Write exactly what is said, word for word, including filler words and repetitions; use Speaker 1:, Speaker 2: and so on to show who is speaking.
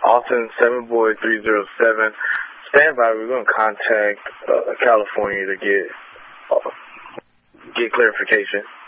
Speaker 1: Austin, seven boy three zero seven. Stand by. We're going to contact uh, California to get uh, get clarification.